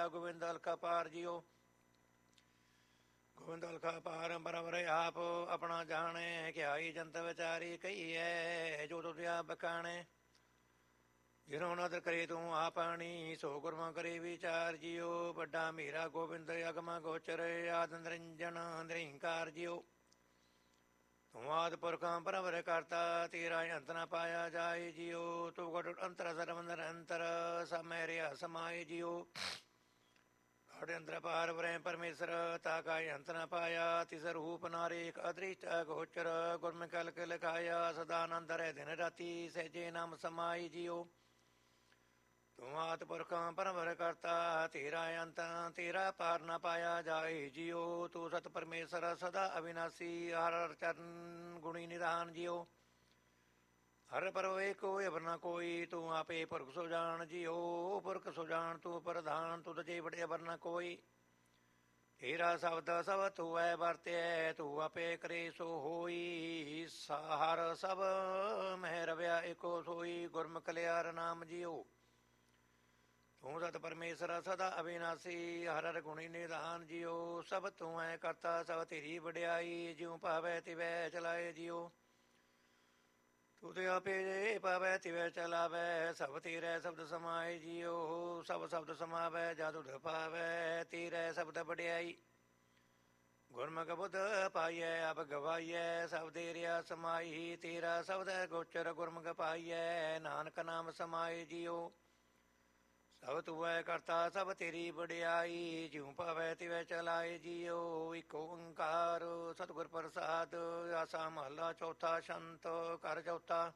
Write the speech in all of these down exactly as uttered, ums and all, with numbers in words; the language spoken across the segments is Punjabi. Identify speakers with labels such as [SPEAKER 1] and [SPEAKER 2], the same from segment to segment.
[SPEAKER 1] ਪਾਇਆ ਗੋਬਿੰਦ ਅਲਕਾ ਪਾਰ ਜਿਉ। ਗੋਬਿੰਦ ਅਲਕਾ ਪਾਰ ਬਰਬਰ ਆਪ ਆਪਣਾ ਜਾਣੇ, ਕਿਹਾਈ ਜੰਤ ਵਿਚਾਰੀ ਕਹੀਐ ਜੋ ਤੁਧਿਆ ਬਖਾਣੇ। ਜਿਨੋ ਨਦਰ ਕਰੇ ਤੂੰ ਆਪਾਣੀ, ਸੋ ਗੁਰਮੁ ਕਰੇ ਵਿਚਾਰ ਜਿਉ। ਵੱਡਾ ਮੇਰਾ ਗੋਬਿੰਦ ਅਗਮ ਗੋਚਰ, ਆਦ ਨਿਰੰਜਨ ਨਿਰੰਕਾਰ ਜਿਉ। ਤੂੰ ਆਦ ਪੁਰਖਾਂ ਬਰਬਰ ਕਰਤਾ, ਤੇਰਾ ਅੰਤ ਨ ਪਾਇਆ ਜਾਏ ਜਿਉ। ਤੂੰ ਗਟ ਅੰਤਰ ਸਰਬ ਨਿਰੰਤਰ, ਸਭ ਮਹਿ ਰਿਹਾ ਸਮਾਏ ਜਿਉ। ਗੜ ਅੰਤਰ ਪਾਰ ਬ੍ਰਹਮ ਪਰਮੇਸ਼ਰ, ਤਾ ਕਾ ਅੰਤ ਨ ਪਾਇਆ। ਤਿਸ ਰੂਪ ਨਾਰੇਕ ਅਦ੍ਰਿਸ਼ਟ ਗੋਚਰ, ਗੁਰਮੁਖ ਕਲਕ ਲਿਖਾਇਆ। ਸਦਾ ਆਨੰਦ ਰਹਿ ਦਿਨ ਰਾਤੀ, ਸਹਿਜੇ ਨਾਮ ਸਮਾਈ ਜਿਉ। ਤੂੰ ਆਦ ਪੁਰਖਾਂ ਬਰਬਰ ਕਰਤਾ, ਤੇਰਾ ਅੰਤ ਤੇਰਾ ਪਾਰ ਨ ਪਾਇਆ ਜਾਏ ਜਿਉ। ਤੂੰ ਸਤ ਪਰਮੇਸ਼ਰ ਸਦਾ ਅਵਿਨਾਸੀ, ਹਰ ਹਰ ਚਰਨ ਗੁਣੀ ਨਿਧਾਨ ਜਿਉ। ਹਰ ਪਰੋ ਏਕੋ ਅਵਰ ਨ ਕੋਈ, ਤੂੰ ਆਪੇ ਪੁਰਖ ਸੋ ਜਾਣ ਜਿਉ। ਪੁਰਖ ਸੋ ਜਾਣ ਤੂੰ ਪ੍ਰਧਾਨ, ਤੁਧ ਜੇ ਵਡ ਅਵਰ ਨ ਕੋਈ। ਤੇਰਾ ਸ਼ਬਦ ਸਭ ਤੂਐ ਵਰਤਿਐ, ਤੂੰ ਆਪੇ ਕਰੇ ਸੋ ਹੋਈ। ਹਰ ਸਭ ਮਹਿ ਰਵਿਆ ਏਕੋ ਸੋਈ, ਗੁਰਮੁਖ ਕਲਿਆਣ ਨਾਮ ਜਿਉ। ਤੂੰ ਸਤ ਪਰਮੇਸ਼ਰ ਸਦਾ ਅਵਿਨਾਸੀ, ਹਰ ਹਰ ਗੁਣੀ ਨਿਧਾਨ ਜਿਉ। ਸਭ ਤੂੰ ਐ ਕਰਤਾ ਸਭ ਤੇਰੀ ਵਡਿਆਈ, ਜਿਉ ਭਾਵੈ ਤਿਵੈ ਚਲਾਏ ਜਿਉ। ਤੂੰ ਤੇ ਆਪੇ ਜੇ ਪਾਵੈ ਤਿਵੈ ਚਲਾਵੈ, ਸਭ ਤੇਰੇ ਸ਼ਬਦ ਸਮਾਏ ਜਿਉ। ਸਭ ਸ਼ਬਦ ਸਮਾਵੈ ਜਾ ਤੁਧ ਪਾਵੈ, ਤੇਰੇ ਸ਼ਬਦ ਵਡਿਆਈ। ਗੁਰਮੁਖ ਬੁੱਧ ਪਾਈਐ ਆਪ ਗਵਾਈਐ, ਸਭ ਤੇਰਿਆ ਸਮਾਈ। ਤੇਰਾ ਸ਼ਬਦ ਗੋਚਰ ਗੁਰਮੁਖ ਪਾਈਐ, ਨਾਨਕ ਨਾਮ ਸਮਾਏ ਜਿਉ। ਸਭ ਤੂਐ ਕਰਤਾ ਸਭ ਤੇਰੀ ਵਡਿਆਈ, ਜਿਉ ਭਾਵੈ ਤਿਵੈ ਚਲਾਏ ਜਿਉ। ਇਕ ਓੰਕਾਰ ਸਤਿਗੁਰ ਪ੍ਰਸਾਦ, ਆਸਾ ਮਹੱਲਾ ਚੌਥਾ। ਛੰਤ ਘਰ ਚੌਥਾ।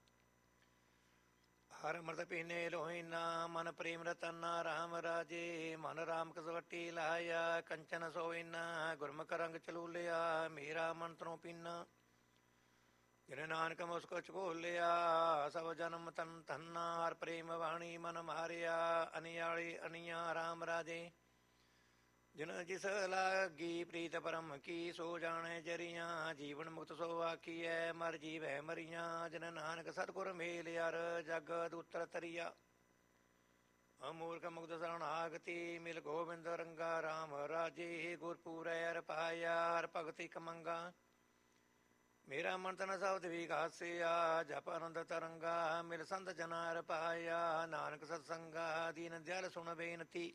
[SPEAKER 1] ਹਰ ਅੰਮ੍ਰਿਤ ਪੀਨੇ ਲੋਹੀਨਾ, ਮਨ ਪ੍ਰੇਮ ਰਤਨ ਰਾਮ ਰਾਜੇ। ਮਨ ਰਾਮ ਕਸਵੱਟੀ ਲਾਇਆ, ਕੰਚਨ ਸੋਇਨਾ ਗੁਰਮੁਖ ਰੰਗ ਚਲੂਲਿਆ। ਮੇਰਾ ਮਨ ਤਨੋ ਪੀਨਾ, ਜਿਨ ਨਾਨਕ ਮੁਸਕ ਝਕੋਲਿਆ। ਸਭ ਜਨਮ ਤਨ ਧੰਨਾ, ਹਰ ਪ੍ਰੇਮ ਵਾਣੀ ਮਨ ਮਾਰਿਆ। ਅਨਿਆਲੀ ਅਨੀਆ ਰਾਮ ਰਾਜੇ, ਜਿਨ ਜਿਸ ਲਾਗੀ ਪ੍ਰੀਤ ਪਰਮ ਕੀ। ਸੋ ਜਾਣੈ ਜਰੀਆਂ, ਜੀਵਨ ਮੁਕਤ ਸੋ ਆਖੀਐ। ਮਰ ਜੀਵੈ ਮਰੀਆਂ, ਜਿਨ ਨਾਨਕ ਸਤਿਗੁਰ ਮੇਲ ਅਰ ਜਗਤ ਉਤਰ ਤਰੀਆ। ਅਮੂਰਖ ਮੁਕਤ ਸਰਣਾਗਤੀ, ਮਿਲ ਗੋਬਿੰਦ ਰੰਗਾ ਰਾਮ ਰਾਜੇ। ਗੁਰ ਪੂਰੈ ਅਰ ਪਾਇਆ, ਹਰ ਭਗਤ ਇਕ ਮੰਗਾ। ਮੇਰਾ ਮਨ ਤਨ ਸ਼ਬਦ ਵਿਗਾਸਿਆ, ਜਪ ਆਨੰਦ ਤਰੰਗਾ। ਮਿਲ ਸੰਤ ਜਨਾ ਅਰ ਪਾਇਆ, ਨਾਨਕ ਸਤਸੰਗਾ। ਦੀਨ ਦਿਆਲ ਸੁਣ ਬੇਨਤੀ,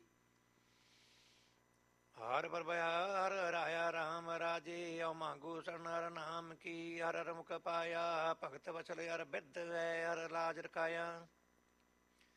[SPEAKER 1] ਹਰ ਪ੍ਰਭਆ ਹਰ ਰਾਇਆ ਰਾਮ ਰਾਜੇ। ਔ ਮੰਗੂ ਸ਼ਰਨ ਹਰ ਨਾਮ ਕੀ, ਹਰ ਹਰ ਮੁਖ ਪਾਇਆ। ਭਗਤ ਵਛਲ ਅਰ ਬਿਰਧ ਹੈ, ਹਰ ਲਾਜ ਰਕਾਇਆ।